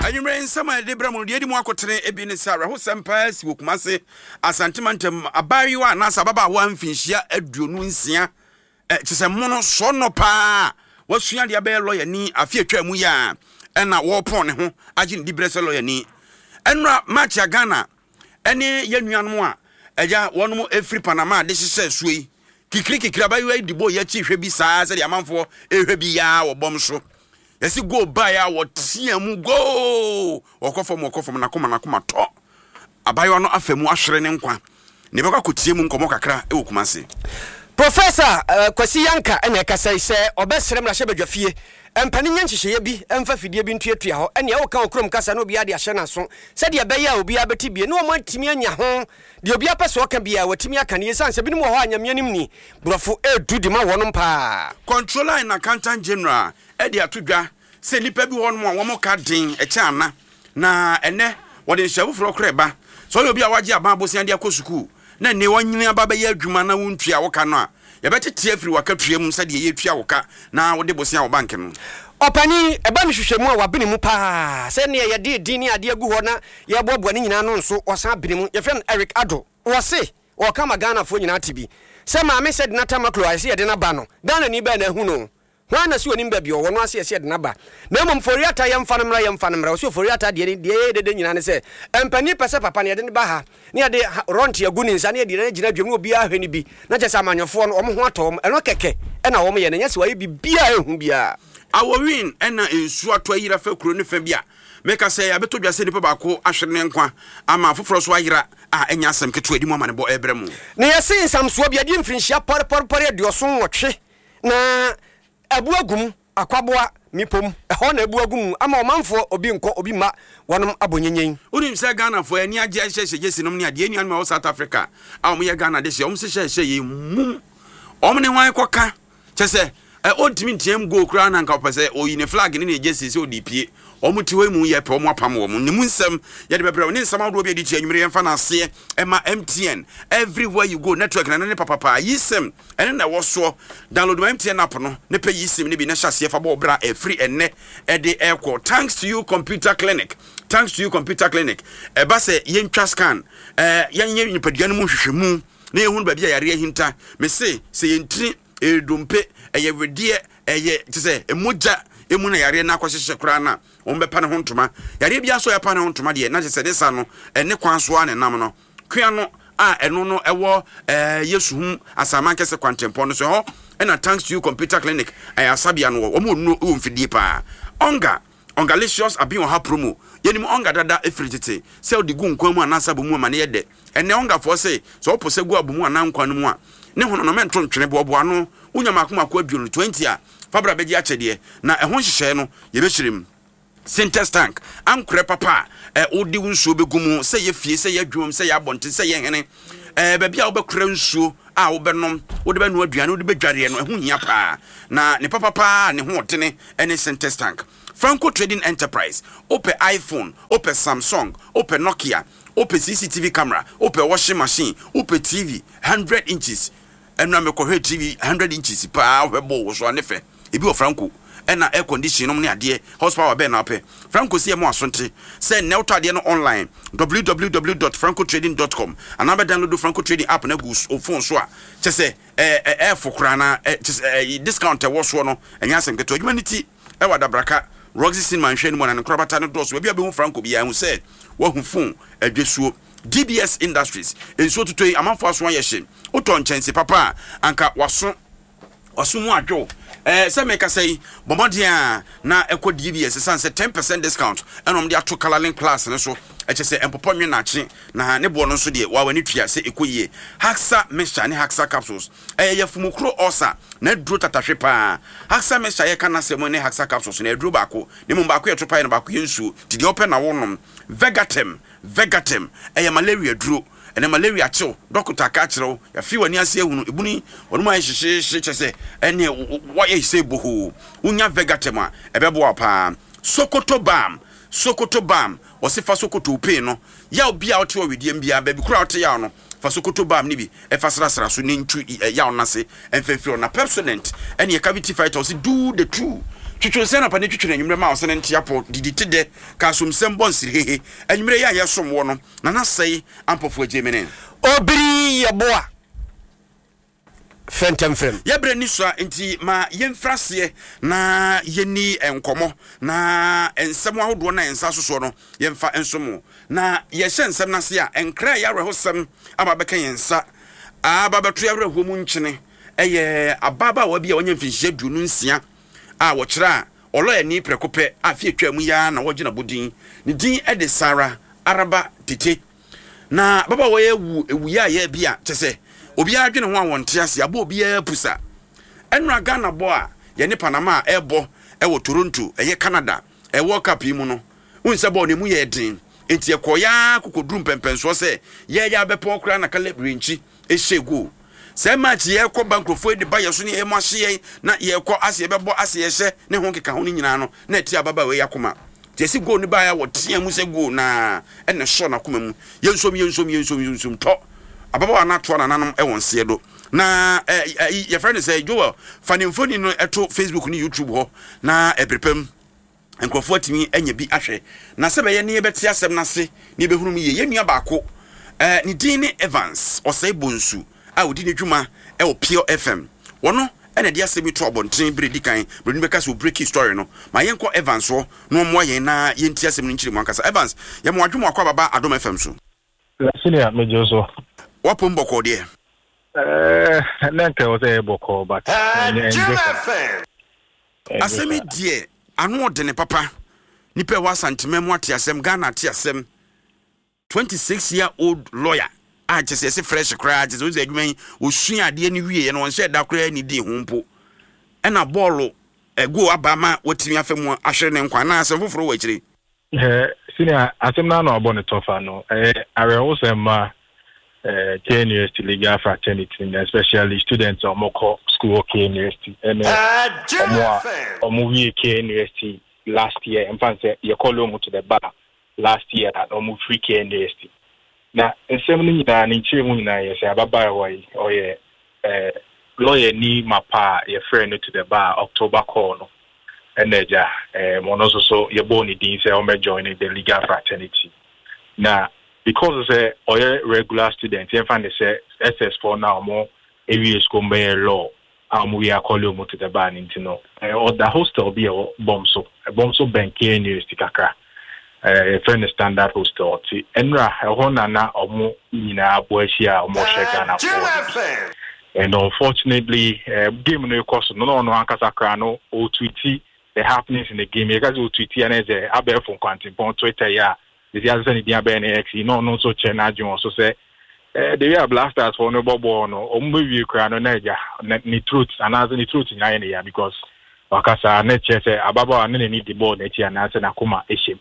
Anyumre nsama de bramu de mu akotene ebi ne Sarah ho sempa si wokumase asantemantam abariwa na sababa wa mfinhia aduonu nsia kyese mono so no pa wasua de abe lawyer ni afi atwa mu ya na wo pon ne ho agi ne dibrese lawyer ni enra match ya Ghana ene yanuanom a eja wonum efri Panama de hye suyi kikiri abayiwa dibo ya chi hwe bi saa se de amanfo ehwe bi ya wo bom so yesi go buy a wotia mu go okofom na koma to abayo no afemu ahwere ne nkwa ne beka kotie mu nkomo kakra e wokumase Professor Kwasi Yanka ene kasai se obesrem na hyebadwafie empani nyanhyehye bi emfa fidie bi ntuatua ho ene wo kan okrom kasa no obi ade ahye na so se de be ya obi abetibie ne wo antimi anya ho de obi apeso ka bia watimi aka ne sanse bi ne ho anyamianim ni brofo edu di ma wonom pa controller and accountant general ede atodwa se nipa bi wonom a wo ka den e kya ana na ene wode nhyawu fro kreba so obi a wage aban abosia de akosuku na ne wanyini ababa ya adwuma na wontua wo ka no a yebetete afiri wakatwam se de ye tua wo ka na wode bosia wo bank no opani eba mi hwehwemu a wabene mu pa se ne ye de dini ade agu ho na ye boboa ne nyina no nso osan bene mu ye friend Eric Ado wo se wo ka magana fo nyina tibi se ma me se de natamaklo ase ye de na ba no Ghana ni ba na hu no na si onim ba bi wo no ase ye de na ba na mom foriata ye mfa nemra so foriata de de nyina ne se empani pese papa ne de ne ba ha ne de ronti agu ni nsa ne de na gina dwam no obi ahwe ni bi na kyesa amanyofo no omo ho atom eno keke ena wo ye ne nyase wa ye bi bia ehu bia awowin ena ensu ato ayira fa kuro ne fa bia meka say abeto dwase ni pa bako ahwere ne nkwa ama foforo so ayira a enya asem keto adi mu ama ne bo ebremu ne yesi nsamso bia di mfinhia por adioso nwotwe na abuagum akwaboa mipom ho na abuagum ama omanfo obi nko obi ma wonom abonyenyen unim se Ghana fo ani age hyehye sinom ne ade anuan ma South Africa a om ye Ghana de se om se hyehye ye mum om ne hwan koka kyese ontimi ntiem go kura na nka opese oyine flag ne jesi se odipie om tiwe mu ye pe om apam wo ne mu nsem ye de bebre ne nsam awdo bi edi chi anwumere yemfa na ase ema MTN everywhere you go network na ne papa yisem ene na wo so download my MTN app no ne pe yisem ne bi na hyase fa bo bra free enne e de echo thanks to you computer clinic eba se yentwa scan yenye nipaduane mu hwehwemu na ehunu ba bia yare ahinta me se yentri edompe eyewedie eye tse emoja emu na yare na akwahye kura na ombepa ne hontoma yare bia so yepa ne hontoma de na tse desa no ene kwanso a ne nam no kua no a eno no ewo yesuhum asama kese kwantempo no so ho ena thanks to you computer clinic ayasabia no omo no mfidie pa ongalicious abi on ha promo yenim onga dada efritete se odigu nkwamu anasa bomu amane yede ene onga fo se so opose gu abomu anankwa mu a ne hono no mento ntwene bobo no unya makomako abionu 20 a fabra beji achede na ehon hyehye no yebehirem Sintex tank ankure papa odi nsuo begumu se ye fie se ye dwom se ye abonte se ye hene babia obekura nsuo a obenom wode banu aduane wode bedware no ehun hia pa na ne papa ne ho tene ene Sintex tank Franco Trading Enterprise open iPhone open Samsung open Nokia open CCTV camera open washing machine open TV 100 inches enu me ko TV 100 inches pa webo so anefe ebi o Franco ena air condition ne ade horsepower be na pe Franco sie mo asonte say ne auto ade no online www.francotrading.com anaba download Franco Trading app na go phone so a chese fokura na discount e wo so no enya asem keto humanity e wada braka Roxy Sin manhwe no na nkrabata no doso bia be hu Franco bia hu say wo hu phone adwesuo DBS Industries enso tutoi amanfo aso ayehye oto nchense papa anka waso mu adwo se make say bomodia na ekọ DBS sanse 10% discount enom de ato Colorlink class ne so eche se empopon nwe na chi na ne bo no so de wa wani tua se ekoyie Haxa mixture ne Haxa capsules yefumukro osa na duro tatahwe pa Haxa mixture ye kana se mo ne Haxa capsules na duro bako ne mo bako ye to pa ne bako ye nsu ti de open na wonom Vegatem malaria duro ene malaria chill doctor ka kire ya fi wani ase ehunu ebuni wonu ma hyehye chese ene wo ye se boho unya Vegatem a ebebo pa Sokoto Balm wosifa Sokoto pain no ya obi a ote owediem bia ba bi kura ote ya no fa Sokoto Balm ni bi e fa srasra so ne ntu ya onase emfefiro na Pepsodent ene cavity fighter o si do the true twitwo se na pa ne twitwo na nwumre ma wo se ne ntiapo diditi de ka somsem bonsire anwumre ya yesom wo no na na sei ampofo agyemene obiri yeboa fentem yebre ni so nti ma yemfrase na yeni enkomo na ensem ahodo na ensa soso no yemfa ensomo na ye hye ensem na se a enkra ya rehosem ababeka yensa ababeto ya reho mu nkyene eye ababa wa bia onye mfinhye du nu nsia a wo kira oloya ni prekope afie atwa mu ya na wogina bodin ni din ede Sara Araba Tete na baba wo ye ewu ya ye bia tese obi adwene ho awonte ase abo obi apusa enra Ghana bo a ye ne Panama ebo ewo Toronto eye Canada World Cup yi mu no unse bo ne mu ye din enti ekoya kokodrum pempenso se ye ya bepo kra na kalebrinchi ehegu se match ye ko bankrofo de ba yeso ne emahye na ye ko ase bebo ase ye hye ne ho keka ho ni nyina no na eti ababa we yakoma tesi go ni ba ya wotia mu se go na ene so na koma mu yensom to ababa na to na nanom e wonse do na your friend say Joel fanimfoni no eto Facebook ni YouTube ho na ebrepem enkrofo atimi anya bi ahwe na se be ye ne beti asem na se ne be hunu ye nua baako ni din ni Evans osai bonsu a odi ne dwuma e o Pure FM wono ene dia asemi to obonten bredi kan bredi beka so breaking story no ma yenko Evans wo no mo ye na yenti asem ni nchiri mo ankasa Evans ye mo adwuma akwa baba Adom FM so la senior mejo so wapo mboko de nanka o say boko but asemi die anu ode ne papa nipa wa santimemu ate asem Ghana ate asem 26-year-old lawyer a just say fresh cry just we adwuma osua ade ni wie no onse da kra ni di hompo na ball go abama wotimi afemu ahwe ne nkwa na asem foforo wa kire senior asem na no obo ne tofa no are also ma University Legal Fraternity, especially students of Moko School University. And we University last year, and fancy you call them to the bar last year at almost free University. Now, in some in Chimuna, say Baba way or lawyer ni mapa your friend to the bar October corner. And then one also your bony deans joining the Legal Fraternity. Now, because it's a regular student, you find say SS4 now more areas go law. We are calling to the ban into no. Or the hostel be a bomso bank here in University Kaka. A friend standard hostel. Enra Honana or more in a Boesia or more Shagana. And unfortunately, game no cost no Ankasacrano or tweety the happenings in the game. You guys will tweet and as a Abel from Quantum on Twitter, yeah. The other thing is no so China also say they are blasters for no bobo no maybe crown naija ni truth and as the truth in area because wakasa nature say ababa and need the ball nature and as na kuma eshim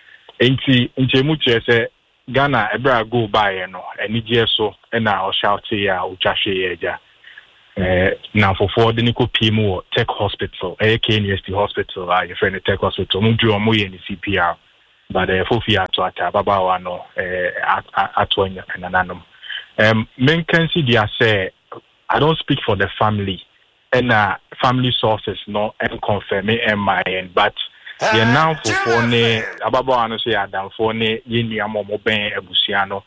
enti nchemu say Ghana ebra go by no eni so na o shout ya o twahwe eja now for the Nico Pimu Tech Hospital AK University Hospital your friend Tech Hospital mu du omo ye ni CPR but Fofia to Baba wano atwanya nananum. Men can see they say I don't speak for the family and family sources no and confirm my end but they now for ne Baba wano say Adam for ne yini amomo ben ebusiano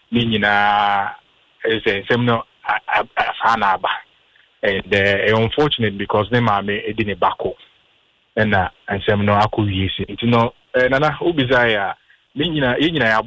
nina is a semno afanaba and unfortunate because they mame edine bako and semno akuyi you know nana ubizaya nyina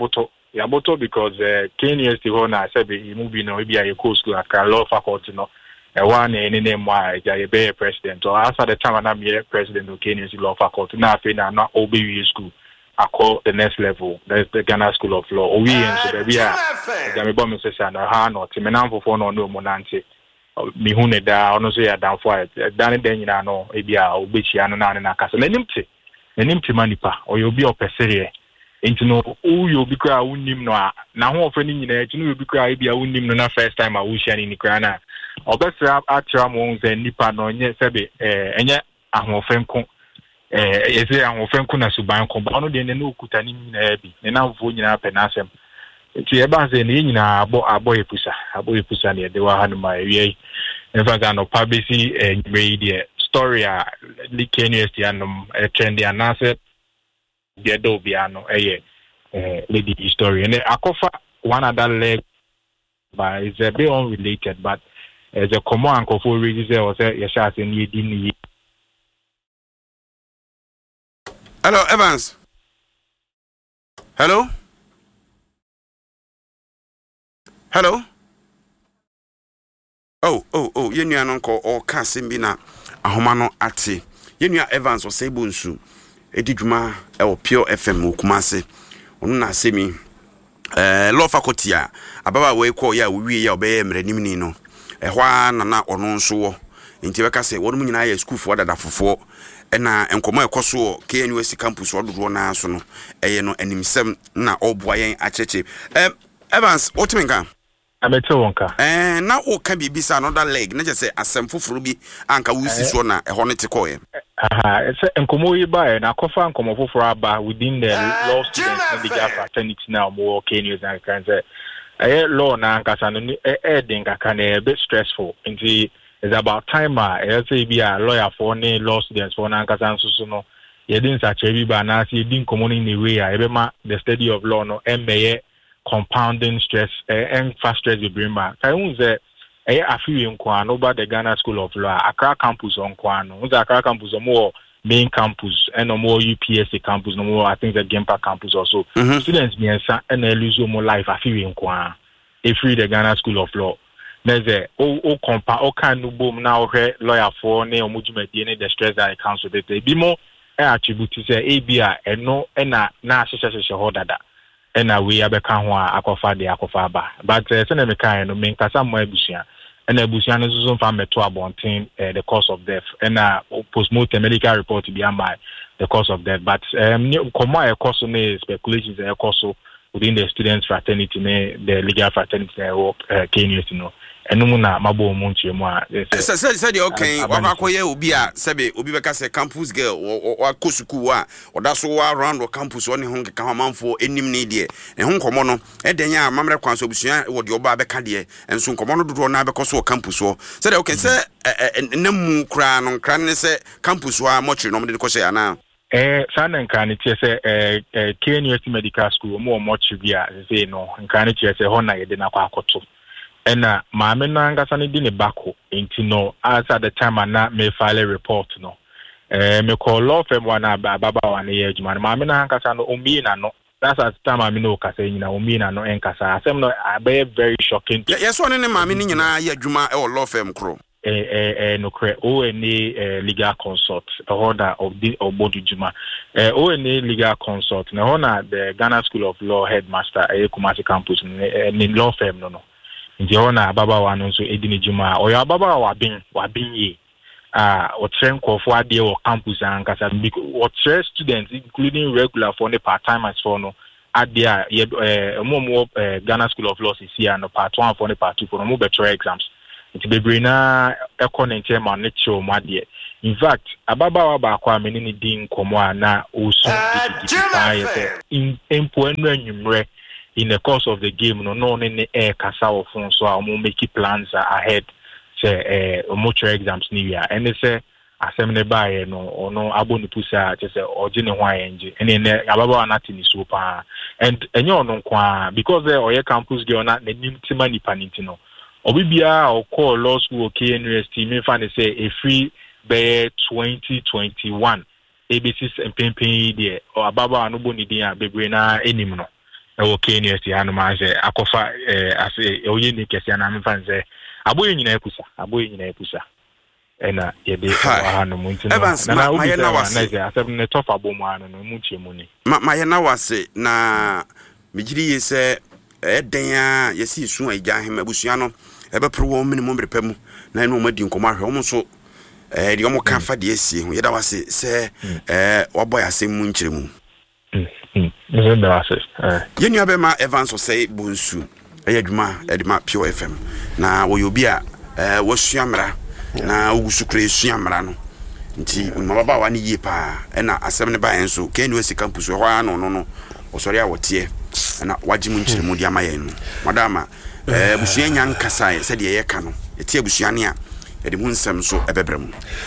yaboto because Kenya still na sabi movie no be a cool school at law faculty no one any name why be president or after the time I'm here president of Kenya law faculty na fe na OBU school I call the next level that's the Ghana School of Law we and so be a me bomb say na ha no temenam for no monante mi hune da ono so ya dan for dan den nyina no e bia obechia no na kasa na nimti manipa or you'll be up a serie into no you'll be cry unim no na ho ofani nyina enti no you'll be cry bia unim no na first time I wish any ni cry na obesa atra mo nze nipa no nye sebe enye ahofenko eze ahofenko na suban ko ba no de ne no okuta ni nyina bi ne na mfo nyina pe na asem enti e ba ze ne nyina abo epusa ne de wa hanu ma wie in fact no pabisi nyimre de story the KNUST trendy and answer the Adobiano lady story and I cover one other leg but it's a bit unrelated but as a common for reasons or say yes in ye. Hello Evans. Hello. Oh, yenua no nko o ka sembi na ahoma no ate. Yenua Evans o say bonsu. Edi dwuma e o Pure FM okumase. Onu na asemi law faculty a ababa we ko ya wi ya obeye mranim ni no. Ehwa na ono nso wo. Nti beka se wonu nyina ya school fo dada fofo. Ena enkomo ekoso KNUST campus ododo na so no. Eye no animsem na oboa yen acheche. Evans, what you mean? Wonka. Na o ka bibisa another leg na say asem foforo bi anka wusi so na e ho ne te koye. It's enkomo yi ba na kofa enkomo foforo aba within the law students and the fraternity now more KNUST and can say law na nkasa no den kaka na a bit stressful. Nti it's about time say be a lawyer for ne law students for na nkasa so no ye din sa chebi ba na say din komo ni way e ma the study of law no emmeye compounding stress and fast stress the brain back. I won't say I feel in Kwan over the Ghana School of Law, Accra campus on Kwan, Accra campus or more main campus and no more UPSA campus, no more I think the Gempa campus also. Students and they lose more life. I feel in Kwan. If free the Ghana School of Law. There's a kind of boom now lawyer for ne or mujime the stress that it comes with it. Be more attribute to say ABI and no and na hold that. And we have become akofa de akofa ba but send me kind no mean kasa mo abusia and abusia no so fa meto abonten the cause of death and post-mortem medical report be am the cause of death but komo e cause no speculations e cause within the students fraternity the legal fraternity KNUST no enu na mabo mu nchiemu a say okay wakakoye obi a sebe obi beka say campus girl wa kosuku wa odaso wa around the campus oni ho keka manfo enim ne de e ho nkomo no edenya mamre kwanso obusua wo de oba beka de enso nkomo no dodo na bekoso campus wo say okay say nemu kra no kra ne say campus wa mochi no de ko say ana sana nkani tie say KNUST medical school mo mochi bia say no nkani tie say ho na ye de na kwa akoto and maame no angasa ne di ne bako enti no as at the time na me file a report no me call law firm one baba one ye adwuma no maame no angasa no omi na no that's at the time maame no kasa nyina omi na no enkasa asem no be very shocking yes one ne maame ni nyina ye adwuma e law firm kro no kre o any legal consult order of the obodu juma o any legal consult na hona the Ghana School of Law headmaster Kumasi campus ni law firm no Ndiona baba wano so edini juma oya baba wabin ye otrem kofo ade o campus ankasa otre students including regular for the part timers for no ade mo Ghana School of Law here no part 1 for the part 2 for no better exams it be brina economic man lecture mo ade in fact ababa wa ba kwa menini din komo na osu in empo enu anwumre in the course of the game no in the air kasa of so I'm making plans ahead say motor exams new year and they say assembly by no aboni pusa just say ojine hwan enje and then ababa anati ni so pa and enyo no kwa because the oye campus girl na nim tima nipa nintino obibia o call law school KNUST me fan say a free by 2021 ABC mpempen there or ababa anoboni dia bebre na enim no KNUST hanuma say akofa ase oye ni kese na me fan say aboye nyina epusa ena yede hanum ntino Evans na mayena wase asem ne tofa bomu anu no muchiemu ni mayena wase na migiri yese eden ya yesi su agya hem abusua no ebepro wo minimum repam na eno madi nkomo ahwe wo so de omo ka fa de esie ho yeda wase se waboy asem mu nkyeremu yenu abema Evans o say bonsu eyadwuma edema Pure FM na wo yobi a wasuamra na ogusukre suamra no nti mababa wa ne yie pa na asem ne ba enso KNUST campus ho no osori a wote na wajimu nkyeremu di amaye no madama busua nya nkasa se de ye ka no eti abusua ne a de mu nsem so ebebrem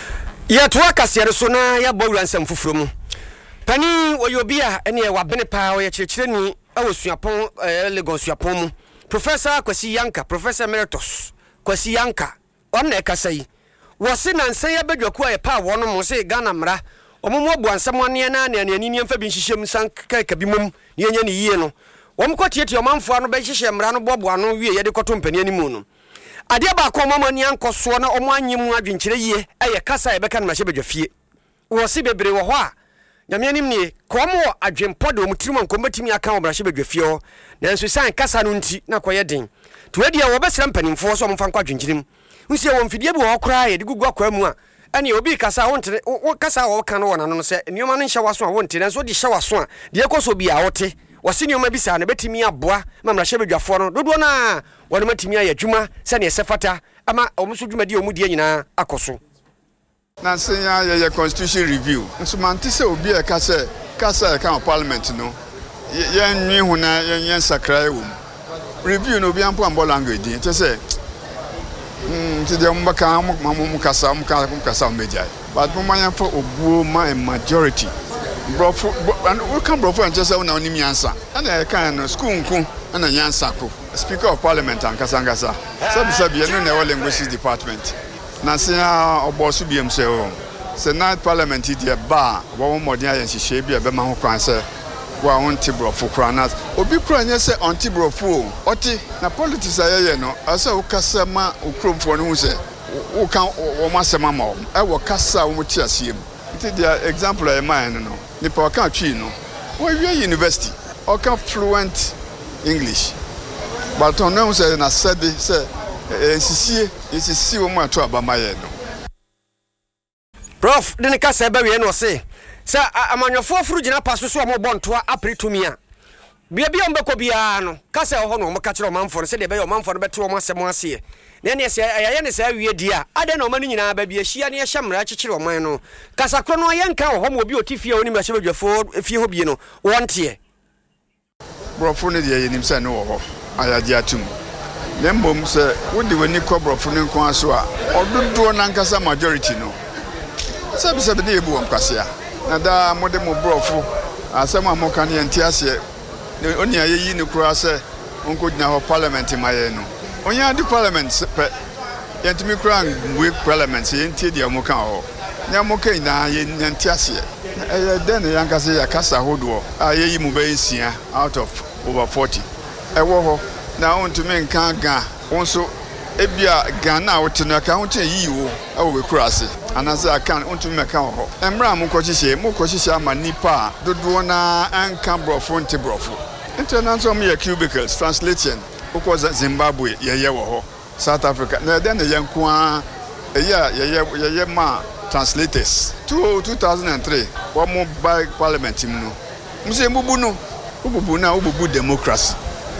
ya to akase so na ya bo wuransam fufuro mu pani oyobia ene wa bene pa o ya kirikireni awosuapon Lagos suapon mu Professor Kwasi Yanka, Professor Emeritus Kwasi Yanka on ekasai wose nansan ya badwaku a pa wono mo se Ghana mra omomo abu ansam ane na ani mfa bi nhyehyem san ka bi mum yenya ne yie no womkotietie omanfo ano be hyehyɛ mra no bobo ano wie ye de koto mpani ani mu no ade ba ko mama ni ankoso na omo anyem adwenkyere yie eye kasa ye beka na hye badwafie wose bebre wo ho a nyame anim nie komo adwempo de omtirim ankomatimi aka wo brahye badwafie ho nanso san kasa no nti na koye den to ade a wo besra mpanimfo so omfa nkwa adwenkyerem nsi wo mfidie bi wo kora ye de gugu akwa mu a ani obi kasa wonte kasa wo kan wo nano no se nioma no nhya waso a wonte nanso de hya waso a de ekoso bi a wote wose nioma bi sa na betimi aboa mamrahye badwafo no dodo na wona matimi aye adwuma se ne sefata ama omso dwumadi omudie nyina akoso na senya ye constitution review nso mante se obi e kasa kan parliament no ye nwi hu na ye sakra ewo review no bi ampo ambo language din te se ti de mbaka mu kasa media but mo manya for obuo ma majority brofo and we can brofo and just na onim yansa na kan no school nku na yansa ko speaker of parliament an kasa sabi no na languages department na sia obosu biem se na parliament dia ba wo modern ayen hihye bia be ma ho kwan se wa onti brofo krana obi kura nye se onti brofo oti na politics ayeye no asa ukasa ma ukromfo no hu se wo kan wo masema ma e wo kasa wo ti asiem nti dia example e man no ni pa kan twi no wo wie university o kan fluent English but on no se na said se ensisi wo mu ato abamaye no Prof de ne kasa ba wie no se amanyofo furu gina paso so mo bontoa apretumia bia ombekọ bia no kasa ho no mo ka kire omanfo se de be omanfo no beto mo asem ase na ne se ayaye ne se awie dia ade na omanu nyina ba bia hia ne ya hyamra kikire oman no kasa kro no ayenka ho mo bi otifie oni mrahye badwafo fie ho bie no wonte brofo ne de yenim se ne wo ho ayaje atum lembom se wodi wani ko brofo ne nko aso a ododo na nkasa majority no sabi de ebu omkwase a na da mode mo brofo asem amoka ne entiase oni ayeyi ne kura se onko dina ho parliament maye no onya di parliament pe yentimi kura ngwe parliament yentie dia moka ho nya moka ina entiase den yankase ya kasa hodo ayeyi mu be nsia out of over 40 ewo ho na ontumi nka ga wonso ebia Ghana wotena ka wonte yiwo awo be kura ase anase akan ontumi meka ho emra mu kochihye ama nipa dodo na anka brofo nte brofo international me cubicles translation because Zimbabwe ye wo ho South Africa na den ye nko a ye ma translators 2003 wa mo by parliament mu no mse mbubu na democracy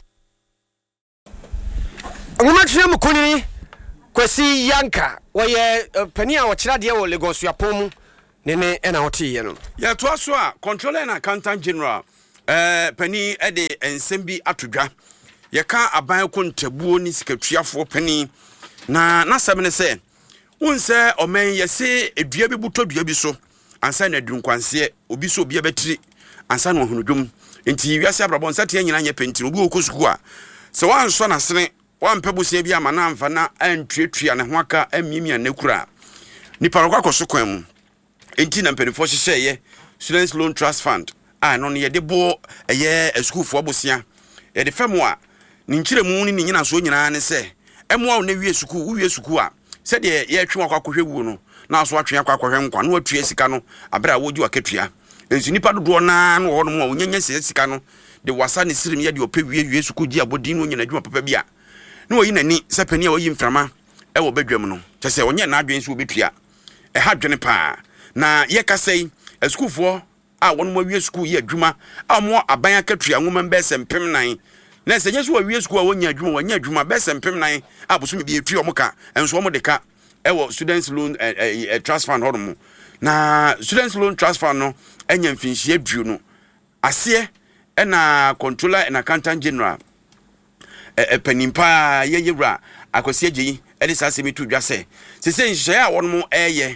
Ngumatwe mukuni Kwasi Yanka waye pania wa kirade wo Lagos suapon mu nene ena hote ye no ya to aso a controller and accountant general pani ede ensem bi atodwa ye ka aban ko ntabuo ni sikatuafo pani na nasem ne se unse omen ye se edua bi butodua bi so ansa na dunkwanse obi so obi abetiri ansa na ohunudwom enti wiase abrabon satia nyina nya penti obi okosuku a se wanso na sene wampebusua bi ama na amfa na antwetwea ne ho aka amiemia nakura nipa rokwa koso kwan mu enti na mpenifo hyehye Students Loan Trust Fund no ne yede bo eye school fo abosia yede fam a ne nkire mu ni nyina so nyina ne se emo a na wie suku a se de ye twe akwakohwe wu no na so atwe akwakohwe nkwa no atue sika no abra woju akatua ensu nipa dodo na no ho no mo onyenye sika no de wasa ne sirim ye de opewie suku gi abodin no nyina dwuma papa bia no oyi nani se pani a oyi mframa e wo badwam no kyese onye na adwen so obetua e ha dwene pa na ye kasei esukufo a won mo wie suku ye adwuma a mo aban akatua nwoma mbese mpem nan na se nyeso wie suku a wonya adwuma bese mpem nan a bosumi bi etua mo ka enso mo de ka e wo Students Loan Trust Fund hono na Students Loan Trust Fund no enya mfinhie aduo no ase e na controller and accountant general penimpa yeyewra Akwasi Agyei edi sase metu dwa se nhye a won mo eye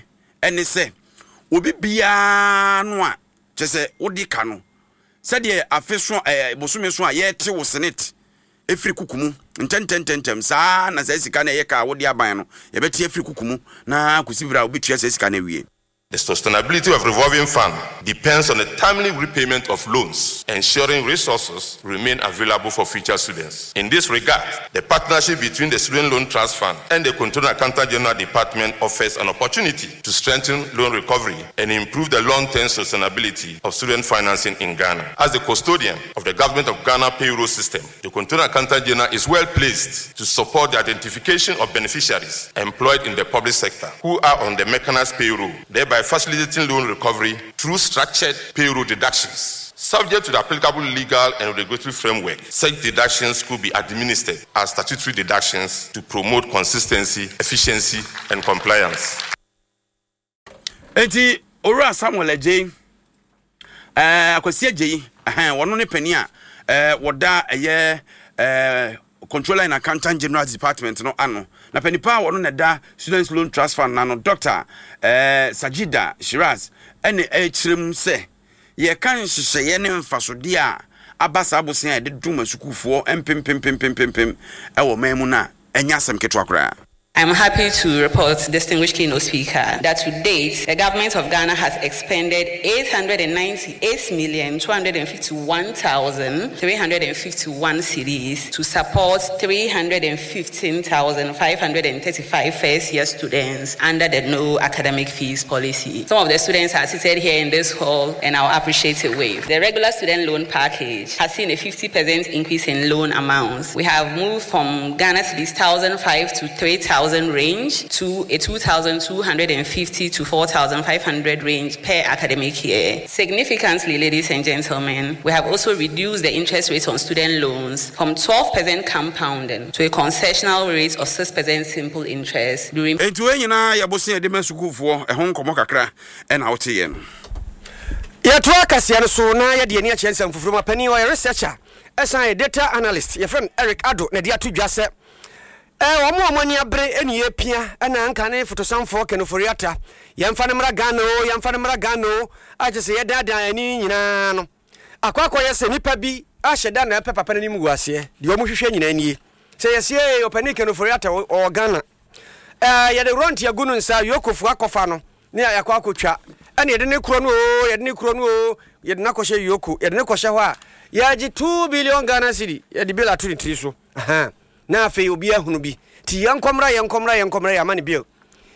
ɛne sɛ obi biara no a kyɛ sɛ wodi ka no sɛdeɛ afe so bosome so a yɛte wo senate efiri kukumu ntɛntɛntɛntɛm saa na sɛ sika na yɛ ka wodi aban no yɛbɛte efiri kukumu na kusibira obi tua sɛ sika na wie. The sustainability of revolving fund depends on the timely repayment of loans, ensuring resources remain available for future students. In this regard, the partnership between the Student Loan Trust Fund and the Controller Accountant General Department offers an opportunity to strengthen loan recovery and improve the long-term sustainability of student financing in Ghana. As the custodian of the Government of Ghana payroll system, the Controller Accountant General is well placed to support the identification of beneficiaries employed in the public sector who are on the mechanized payroll, thereby facilitating loan recovery through structured payroll deductions. Subject to the applicable legal and regulatory framework, such deductions could be administered as statutory deductions to promote consistency, efficiency, and compliance. Enti Ora Samuel Ejay akwasi Ejay wono ne pani a woda Controller and Accountant General Department no ano na panipa wono na da Students Loan Trust Fund na no Dr. Sajida Shiraz ene echirem se ye kan hyehyeye ne mfasode a abasa abosen a de duma sukufo empem ewo memu na enya asem ketwa kra. I'm happy to report, distinguished keynote speaker, that to date, the government of Ghana has expended 898,251,351 cedis to support 315,535 first-year students under the no academic fees policy. Some of the students are seated here in this hall, and I'll appreciate a wave. The regular student loan package has seen a 50% increase in loan amounts. We have moved from Ghana cedis 1,005 to 3,000 range to a 2,250 to 4,500 range per academic year. Significantly, ladies and gentlemen, we have also reduced the interest rate on student loans from 12% compounding to a concessional rate of 6% simple interest during. Entuenyina ya bosi edema sukufo ehon komo kakra ena wote no. Ya to akasia no so na ya de ani a chense mfufuru mapani wa researcher esan data analyst your friend Eric Ado na dia to dwase omani abre eni epia ana anka ne fotosamfo kenoforiata yemfa ne mra Ghana agese ye dada ani nyina no akwakọ yese nipa bi ahyeda na papa na nimu guase de omuhwehwe nyina ani se yese opani kenoforiata o Ghana ye de ronti agunu nsa yokofu akofa no ne yakwakotwa ana ye de ne kuro no ye de nakọhye yoko ye de ne kọhye ho a ya ji 2 billion Ghana cedi ye de bila 23 so na fe obi ahunu bi ti yankomra ya mani bill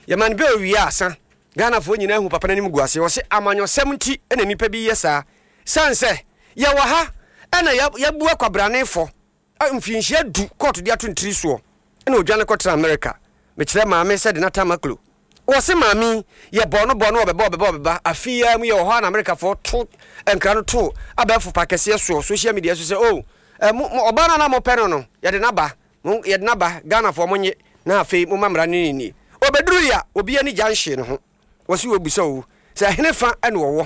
wi asa Ghana fo nyina hu papa nanim guase wo se amanyo 70 ena nipa bi yesa sanse ya wa ha ena ya bu akwabrane fo mfinhia du court dia 23 so ena odwane kotra America me kire maame se de nata maklo wo se maami ye bono obeba afia mu ye ho na America fo to enkra no to abefo pakese so social media so se obana na mo peno no ye de naba yednaba Ghana for monye na afei mo mamra ni obeduru ya obi ani janhye ne ho wose obusa wo se henefa ene wo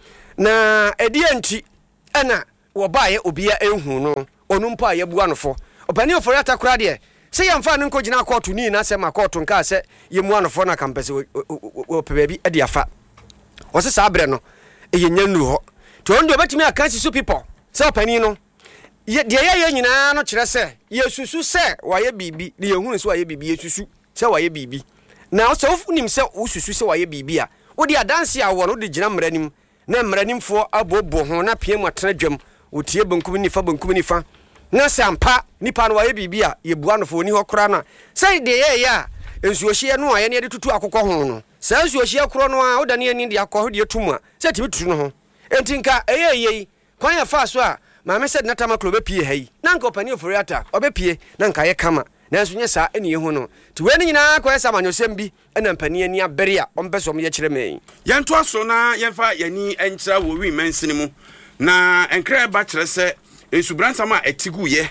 na edi anti ena wo baaye obi ya ehunu no onumpa ya bua no fo opani ofori atakura de se yamfa ne nkogina court ni na se ma court nka se yemu anofo na kampese wo pebebi edi afa wose sa abre no eyenyannu ho to ndo betimi akansi su people se opani no ye nyina no kire se yesusu se waye bibi ne yehunu se waye bibi yesusu se waye bibi na o se ofunim se ususu se waye bibi a wo di adanse a wo no de gina mranim na mranimfo abobo ho na pie mu atena dwam otie bankum nifa na sampa nipa no waye bibi a ye bua no fo ni hokora na se de ye ya ensuohie no aye ne de tutu akokọ ho no se ensuohie koro no a odane ani de akọ ho de tumu a se tibi tutu no ho entinka eyeye kwan ya fa so a maame said natama klo be pie hai nanka opani oforiata obepie nanka ye kama nanso nye saa ene ye hu no ti we ni nyina ko esa manyosem bi ena mpani ani abere a ompeso ye kire me yento aso na yemfa yani enkyira wo wi mansini mu na enkra ba kire se esubranta ma etigu ye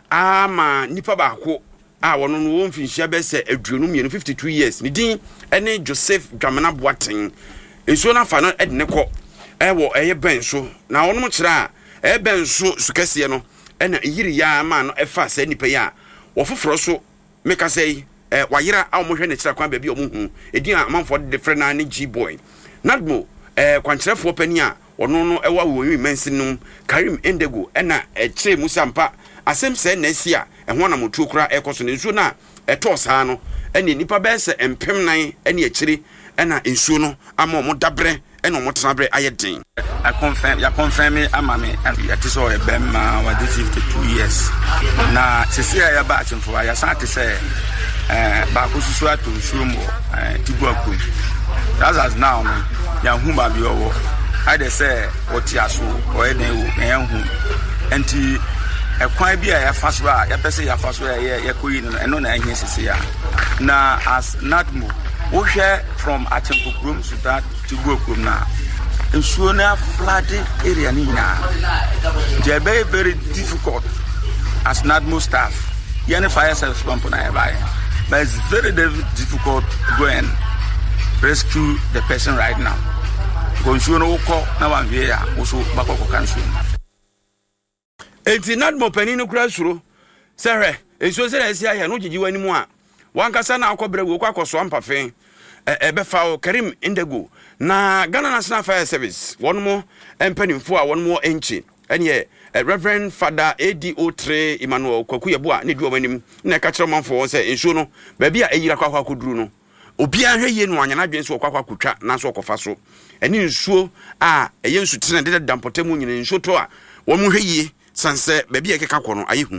ama nipa ba ko a wono no wo mfinhia be se aduonu 52 years ni din ene Joseph Dwamena Boaten enso na fa no edne ko ewo eye benso na wono mo kire a benso sukese no ena yiri ya ma no efa se nipa ya wo foforo so meka sei wayera a omo hwe ne kira kwan ba bi omo hu edin amanfo de frɛ na ne G boy Nadmo kwankyerɛfoɔ pani a ɔno no ɛwa wɔwi mansinum Karim Endego ɛna ɛkyerɛ Musa mpa asɛm sɛ na asi a ɛho na motuo kura ɛkɔ so ne nsuo na ɛtɔ saa no ɛne nipa bɛsɛ empem nan ɛne akyire ɛna nsuo no ama ɔmo dabrɛ ɛna ɔmo tenabrɛ ayɛ den. I confirm me amame at this or a bema was 52 years. Na sisi ya ba chimfo ya santi say ba ko susu ato nsuomo tibu akun. That's as now ya hu ba bi owo. I dey say oti aso o e den wo en hu. Enti ekwan bi ya faso a ya pese ya faso ya koyi no eno na ehia sisi ya. Na as Nadmo wo hwe from Achimfo Krom to that tibu akun na nsuo na flood area ni na they very very difficult as Nadmo staff yani fire service pump na buy but it's very difficult to go and rescue the person right now nsuo no ko na wan wie ya wo so bakoko kan nsuo enti Nadmo pani no kura suro sere nsuo sere esi aya no gigi wani mu a wankasa na akɔbrɛ wo kwa akɔso ampafen ebefa o Karim Endego na Ghana National Fire Service one more empanimfo a one more enchi ene Reverend Father ADO3 Emmanuel Kwakuyebu a ne duo manim na ka kire manfo se ensuo no ba bia eyira kwakwa koduru no obi ahwe ye no anya na dwen so kwakwa kotwa na so kofa so ene nsuo a eye nsu tene de dampotemu nyine nsuo to a wo mu hwe ye sanse ba bia keka kɔ no ayehu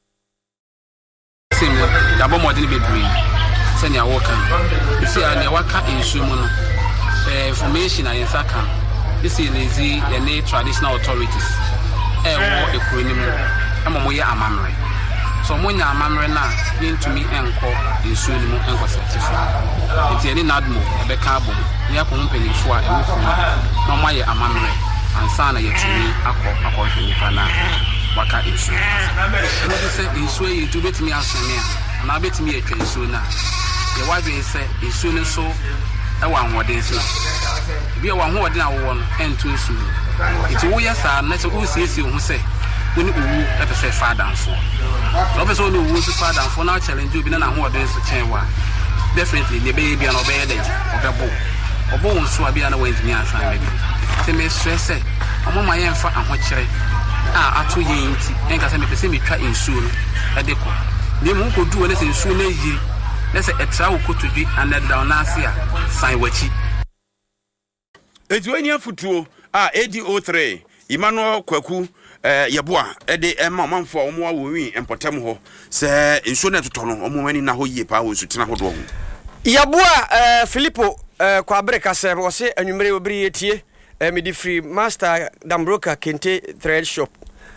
sine ya bo modern bebre senya woka isi a ne waka ensuo mu no information and insaka this is lazy the traditional authorities wo ekuronimu mo ye amamre so mo nya amamre na yentumi enko ensuo ni mu enko certificate enti eni Nadmo ebeka abom ya ko mpanifo a ewo na mo ye amamre ansa na yetumi akọ hwenipa na waka ensuo no be say ensuo yi to betimi asene na betimi etwa ensuo na ye wadwe say ensuo ni so ewa nwode so bia wa ho ode awo no ento nsu iti wo yesa na se wo siesie ho se woni owu epese fadanfo no pese woni owu so fadanfo na challenge obi na ho ode so chen wa definitely ne be bia no be dey obo nso abia na wantimi asan be te me stress omo ma ye mfa ahokyere a ato ye nti enka se me pese me twa nsu no ede ko ne mu ko duo ne se nsu na yi ne se etra wo kotodwi and down na asia san wachi etuani afutuo a ADO3 Emmanuel Kwaku yeboa ede ema manfo omo awowi empotem ho se nsuo na totono omo mani na ho yie pa wo sutena ho do ho yeboa Filippo kwabre kasem wo se anwumere obri etie medi free master Dambroka Kente thread shop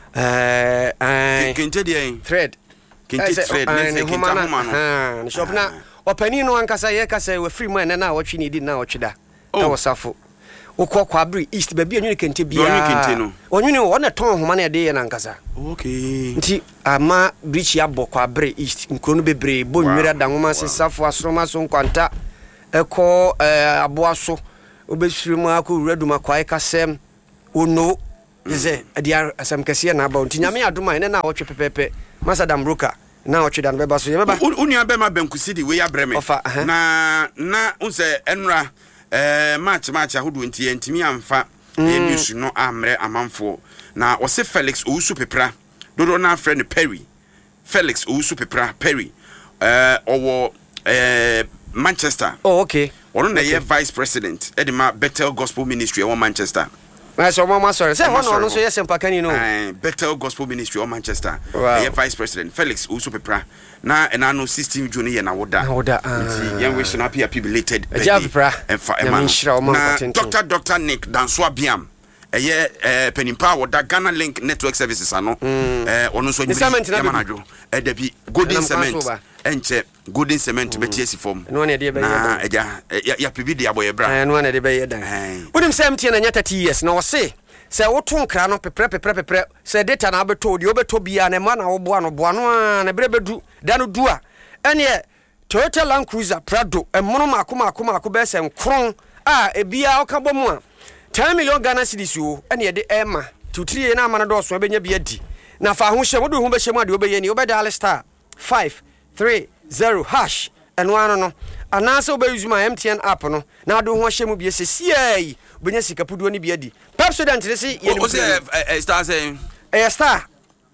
Kente de thread Kente thread ne humana shop na opani no ankasa ye kasa we free man na wotwe ni di na wotweda na wosafo ukọ kwabre east ba bia nwene Kente bia onwene wona ton homa na de ye na ankasa okay nti ama bridge ya bọ kwabre east nkro no bebre bo nwere da homa sesafo asoroma so nkwanta eko aboaso obesiri mu akọ reduma kwae kasem ono ze adia asam kase na ba nti nyame adoma ene na wotwe pepepe Master Dambroka na wotwe dan beba so ye beba uni abema benkusidi we ya breme na unse enra match ahodo nti entimi amfa ye news no amre amanfo na wose Felix Owusu Pepra dodo na friend Perry Felix Owusu Pepra Perry owo Manchester. Oh, okay. One okay. Vice President Edema Bethel Gospel Ministry of Manchester. So mama sorry. Say one no so yes empakani no. Bethel Gospel Ministry of Manchester. Wow. Vice President Felix Owusu Pepra. Na enano 16 June ye na woda. Yan wish na happy belated birthday. Na Dr. Nick Danswa Biam. Penimpa woda Ghana Link Network Services ano. Ono so nyamanajo. Debi Golden Cement. Enche Golden Cement betiesi form. No na de be na ya pibi de aboye bra. No na de be dan. Wonim sem tie na nya 30 years na wo se woto nkra no pepre se data na abeto de obeto bia na ma na wo boa no na bre bedu da no du a ene Toyota Land Cruiser Prado emono mako be se nkron a ebia o ka bomu a 10 million Ghana cedis o ene de ema tutiri na amana do so benya bia di na fa ho hye wo do ho be hye mu ade obeye ni obeda star 530# eno ano no anase oba use my MTN app no na do ho hye mu bi sesiai obenya sika puduo ni bi adi President dey say o say star say star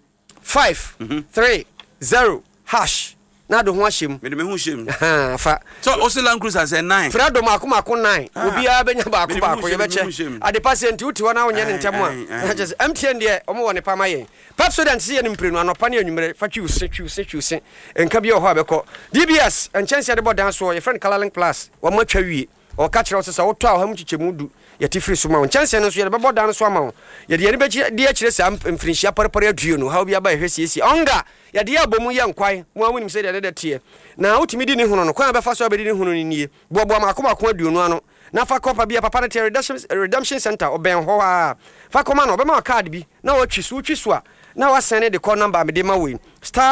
530 hash na do ho ahyem me ho hyem fa so o say Land Cruiser say 9 Fredo mako 9 obi a benya baako ye beche ade patient uti wona wonye ne ntem a MTN dey omo wone pa mayen President say ne mprenu anopa ne anwumere fa twiuse enka bi ho abekọ DBS enchanse de bodan so your friend Colorlink Plus wo ma twa wie o ka kire o se wo to a ham chichemu du yeti free so ma enchanse no so ye be bodan so ama ye de be de a kire se mfrinhia parepare aduo no ha obi aba ehwesiesi onga ye de abomu ye nkwan mo amunim se de tie na utimi di ne hono no kwan be fa so abedi ne hono ni nie bobo mako aduo no ano na fa kopa bia papa na redemption center oben ho a fa koma no be ma card bi na wo twi so a na wa send the call number me de ma we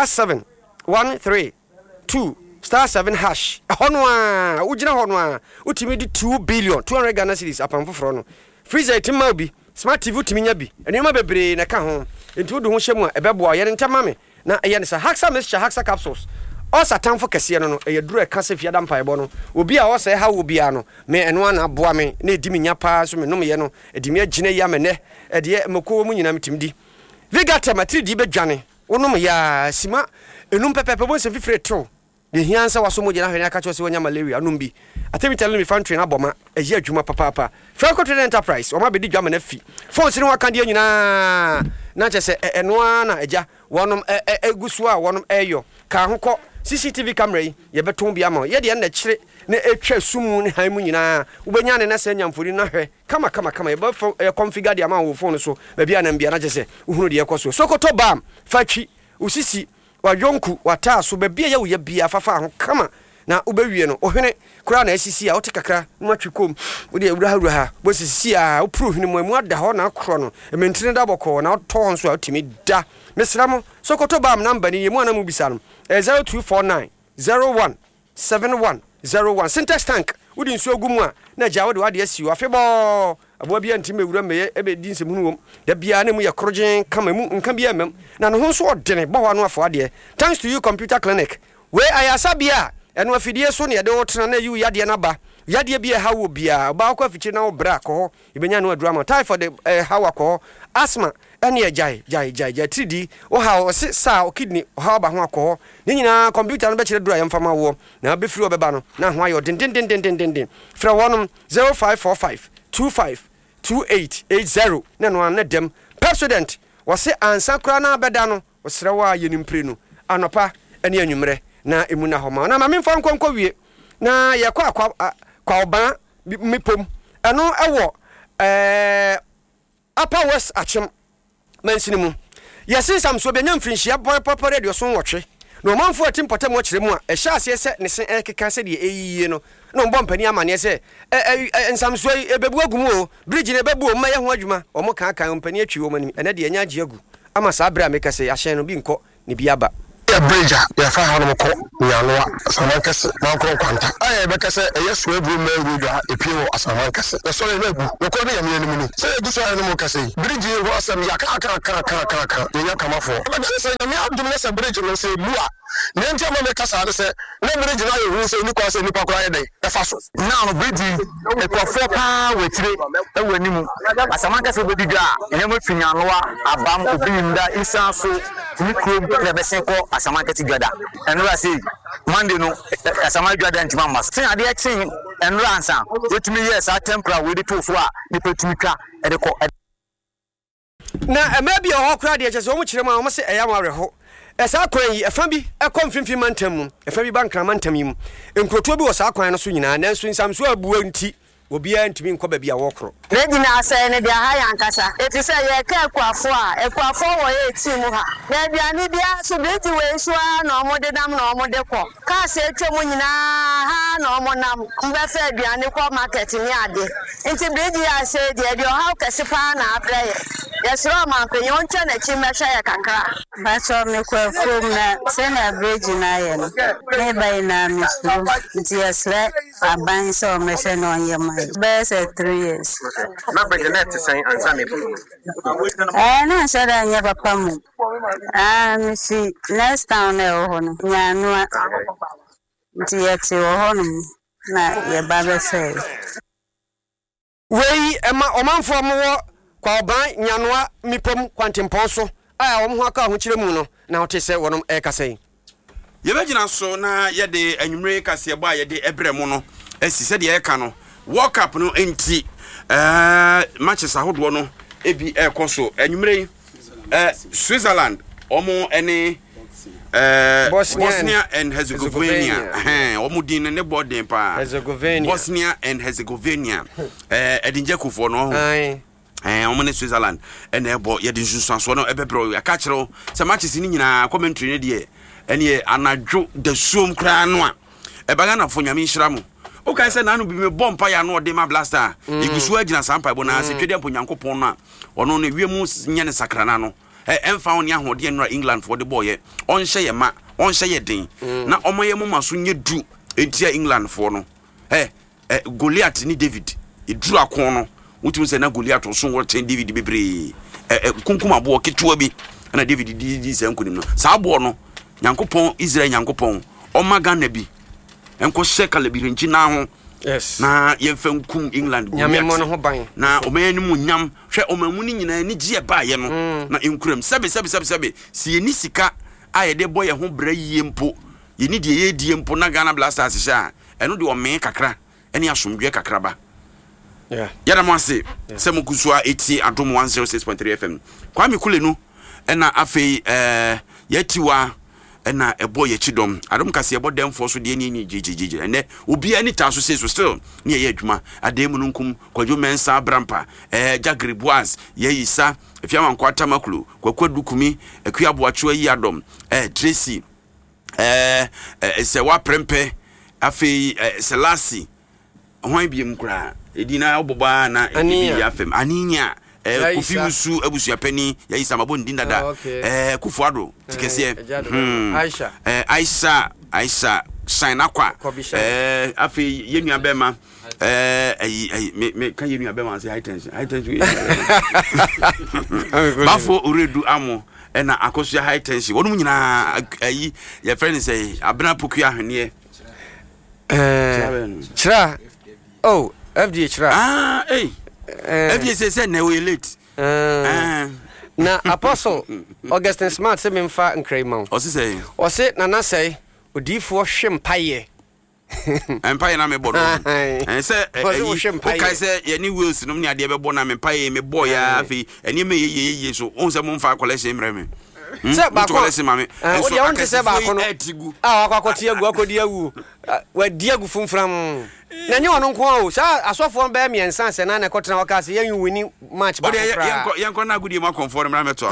*713 *7 hash hono a ugina hono a utimi di 2 billion 200 Ghana cedis apam foforo no freezer timma bi smart TV utimi nya bi enema bebre na ka ho enti do ho hyemu a ebebo ye ntama me na ye ne sa Haxa mixture Haxa capsules o satan fo kese no ye duro e kase fia da mpaebo no obi a o se ha obi a no me eno ana aboa me na edimi nya pa so me no me ye no edimi agine ya me ne ede mako mu nyina metimdi Vigata matri di bedwane wonom ya sima enum pepepe bo se fifre to de hiansa waso mo gina hwene aka cho se wonya malaria anum bi atemi tell me fan train aboma eji adwuma papa Franco Trade Enterprise o ma be di dwama na fi phone sire waka de nyina na che se eno na eja wonom egusu a wonom eyo ka hokọ CCTV camera yi ye beton bia ma ye de na kire na etwa sumu ne han mu nyina ubenya ne na se nyamfori na hwe kama ye ba configure de ama wo phone so ba bia na bia na che se uhunu de ekoso Sokoto bam fatwi usisi wajonku wata so ba bia ye wo ye bia fafa ho kama na ubewie no ohwene kura na asisi a wote kakra matwikom wo de awura ha bo sisi a wo pro hwene mu ada ho na akro no ementine da boko na to nso a otimi da mesramo Sokoto bam number ni yemu anamu bisa no 0249 017101 Syntax tank wudi nso ogumu a na jawo de wade asiwo afebo abo bia ntime wura meye ebe di nsem hunu da bia na mu ye krogen kama mu nka bia mem na no ho nso odene bo ho anu afo ade thanks to you computer clinic we ayasa bia eno afidie so ne de wotena na yu yade na ba yade bia hawo bia ba kwa fichi na obra ko ibenya no adura ma typhoid hawa ko asthma ene jai 3D o ha o sa o kidney o ha ba ho akọ ni nyina computer no be kire dura yemfa ma wo na be firi obeba no na ho ayo den fra wonom 0545 252880 na no na dem President wose ansa kura na beda no osre wa yenimpre no anopa ene anwumre na emuna homa na ma memfa nkonkɔ wie na ye kwa oban mipom eno ewo Upper West Achim Mansinimu. Yes, some so be nyam frinhia papa radio so nwotwe. No manfo atim potem wo kire mu a ehya ase se ne se ekeka se de eyiye no. No mbɔ mpani amane se ensam so ebebu agumu o. Bridge ne bebu o ma ye ho adwuma. Omo kan mpani atwi wo manim. Ene de anya agi agu. Ama sa bra meka se ahyen no bi nkɔ ne bi aba. Ya bridge ya fa ha no ko nyanoa asamankase mankro kwanta aye be kase yesu ebru ma rudo epio asamankase so le na bu ko ne yam yenu ni se egu so no mo kase bridge ho asam ya ka ya kamafo be se nyame abdum ne se bridge no se bua ne ntia ma me kasa ne se ne bridge na ye hu se ni kwa se ni pa kura ye dai e fa so na no bridge e kwa fo pa wetire e wanimu asamankase be diga ene mo finyanoa abam obi nda isa so ni krom na be se ko Asamankati Gada and Rasi Monday no Asaman Gada and Mamas. Say I did sing and ransom. Let me yes, I tempera with the two fwa, the Petuka and the co. Now, maybe a hawk radiator just so much. I must say, I am a ho. As I cry, a family, a confirm mantum, a family bank ramantamim, and Crotobi was our kind of swing, and then swing some swell buoyanty. Will be to be in Kobe a walker. Lady now saying the high and casa. It is a quafo, a quafo or a timuha. Maybe I need the answer to way so no more than no more deco. Casse Chemunina, no more nam, Buffet behind the core market in Yadi. It's a lady I said, your how Cassipana play. Yes, Roma, Pioncha, a chimashaya cancra. That's all me from send a bridge in iron. Maybe now, Miss Yes, a bang so machine on your mind. Best 3 years. Not by the net to say answer me. And I said I never come. And see, next town, nti yɛte wɔ hɔnom na yɛba bɛfɛ wei ɛma ɔmanfoɔ mowɔ kwaban nyanoa mipom kwantempɔn so a wɔn ho aka ho kyerɛ mu no na wote sɛ wɔnom ɛkasa yi yɛbɛgyina so na yɛde anwumere kaseɛbɔ a yɛde ɛbrɛ mu no asi sɛdeɛ ɛka no World Cup no enti matches ahodoɔ no ebi ɛkɔ so anwumere Switzerland ɔmo ɛne Bosnia and Herzegovina ɔmo din ne bɔden pa Bosnia and Herzegovina ɛdinje kufoɔ no ɔmo ne Switzerland ɛna ɛbɔ yɛde nsusuansoɔ no ɛbɛbrɛ aka kyerɛw sɛ matches ni nyinaa commentary ne deɛ ɛne anadwo da suom kraa no a ɛbaga na fo nyame nhyira mo okay say nanu bi me bompa ya no de ma blaster igusu agina sampa bo na se twede ampo nyankopon no a ono no wiemu nye ne sakrana no emfa oni ahode no England for the boy on hye ye ma on hye ye den na omoye moma so nye du entia England for no Goliath ni David eduru akon no wutu se na Goliath so wo ten David bebre kunkum abo ketua bi na David di se nkunim no sa abo no nyankopon Israel nyankopon omaga na bi enko sheka le birinchi na ho yes na yemfa nkum England nyame mo no ho ban na omani mu nyam hwe omamu ni nyina ni gie ba ye no na enkuram sebe si yeni sika ayede boye ho bra yie mpo yeni de ye die mpo na Ghana Blasters sha eno de ome kakra ene asomdwe kakra ba yada mo ase se mo kusua eti adom 106.3 FM Kwame Kulenu ena afei yetiwa na ebo ye chidom adom kase ebo dem for so de ni jijiji ene obi ani ta so say so still ne ye adwuma adem no nkum kwadwo mensa brampa Jagri Boaz ye yisa efiama nkwata makulu kwakwadu kumi akuabo acho yi adom Tracy se wa prempe afei Selasi hwan biem kra edina oboba na ebi afem aninya Kofi Musu abusu pani ya isa mabo ndindada Kufuado tikese Aisha shine akwa afi yenu abema me kan yenu abema say high tension bafo oredu amo na akoso high tension wonu nyina ayi ya friend say abena poku ahwene chira oh FD chira FD say na we late na Apostle Augustine Smart se memfa nkremon o se na na say odifo hwempaye empire na me bodo say okay say ye ni wheels no me ade be bo na me paye me boy ya afi eni me ye so on se mo fa collection mreme se ba ko o de on se ba ko no akwakote agu akodi agu wadi agu funfram na nye wono nko o sa asofo ba miensa se na na kotena wakase yen wini match ba yenko na agudi ma conform na meto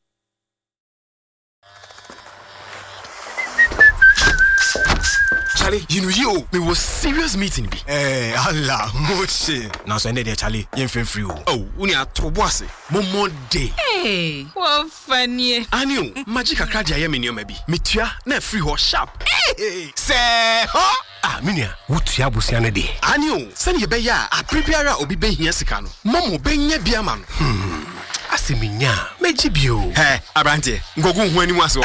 Charlie, you know you, we was serious meeting be. Allah, moche. Now so there Charlie, yen free. Oh, uni a trobose. Momo day. Hey, what funny. Aniu, magic akra dia ye menio mabi. Metua na free ho sharp. Hey, say ho. Ah, minia, wutua busia ne de. Aniu, send ye be ya, a prepare obi be hia sika no. Momo be nya bia ma no. Asiminya, meji bio. Hey, abrante, ngogu hu ani mu aso.